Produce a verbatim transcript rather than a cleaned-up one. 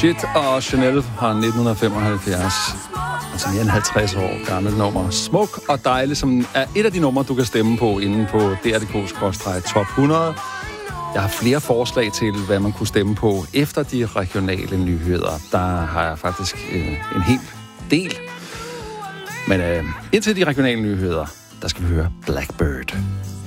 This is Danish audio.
Shit og Chanel fra nitten femoghalvfjerds. Altså mere end halvtreds år gammelt nummer. Smuk og dejlig, som er et af de numre, du kan stemme på inde på D R punktum d k top hundrede. Jeg har flere forslag til, hvad man kunne stemme på efter de regionale nyheder. Der har jeg faktisk en, en hel del. Men øh, indtil de regionale nyheder, der skal vi høre Blackbird.